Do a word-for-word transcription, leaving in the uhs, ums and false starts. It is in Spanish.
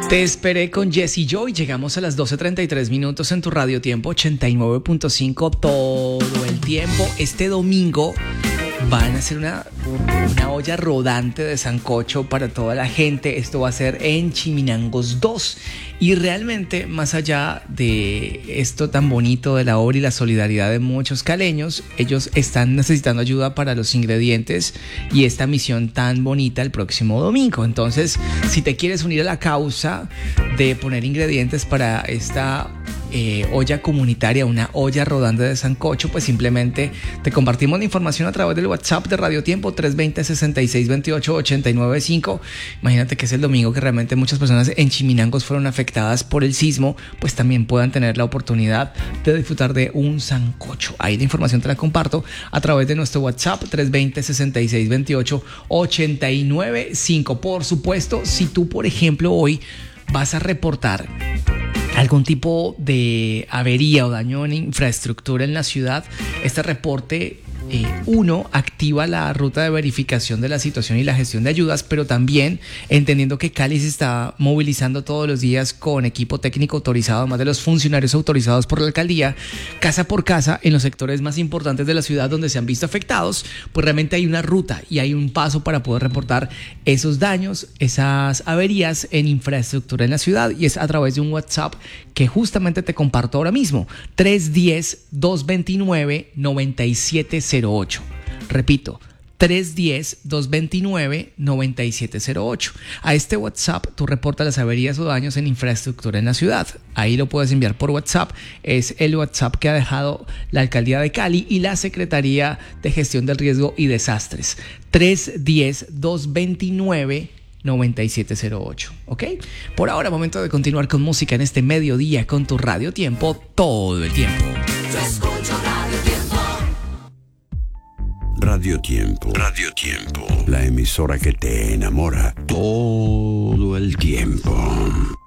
Te esperé con Jesse Joy. Llegamos a las doce treinta y tres minutos en tu Radio Tiempo ochenta y nueve punto cinco todo el tiempo. Este domingo van a hacer una, una olla rodante de sancocho para toda la gente. Esto va a ser en Chiminangos dos. Y realmente, más allá de esto tan bonito de la obra y la solidaridad de muchos caleños, ellos están necesitando ayuda para los ingredientes y esta misión tan bonita el próximo domingo. Entonces, si te quieres unir a la causa de poner ingredientes para esta Eh, olla comunitaria, una olla rodante de sancocho, pues simplemente te compartimos la información a través del WhatsApp de Radio Tiempo tres dos cero, seis seis dos ocho, ocho nueve cinco. Imagínate que es el domingo que realmente muchas personas en Chiminangos fueron afectadas por el sismo, pues también puedan tener la oportunidad de disfrutar de un sancocho. Ahí la información te la comparto a través de nuestro WhatsApp tres dos cero, seis seis dos ocho, ocho nueve cinco. Por supuesto, si tú, por ejemplo, hoy vas a reportar algún tipo de avería o daño en infraestructura en la ciudad, este reporte eh, uno activa la ruta de verificación de la situación y la gestión de ayudas, pero también entendiendo que Cali se está movilizando todos los días con equipo técnico autorizado, además de los funcionarios autorizados por la alcaldía, casa por casa en los sectores más importantes de la ciudad donde se han visto afectados, pues realmente hay una ruta y hay un paso para poder reportar esos daños, esas averías en infraestructura en la ciudad, y es a través de un WhatsApp que justamente te comparto ahora mismo, tres uno cero, dos dos nueve, nueve siete cero ocho. Repito, tres uno cero, dos dos nueve, nueve siete cero ocho. A este WhatsApp tú reportas las averías o daños en infraestructura en la ciudad. Ahí lo puedes enviar por WhatsApp. Es el WhatsApp que ha dejado la Alcaldía de Cali y la Secretaría de Gestión del Riesgo y Desastres. tres uno cero, dos dos nueve, nueve siete cero ocho. ¿Ok? Por ahora, momento de continuar con música en este mediodía con tu Radio Tiempo todo el tiempo. Yo escucho Radio Tiempo. Radio Tiempo. Radio Tiempo. La emisora que te enamora todo el tiempo.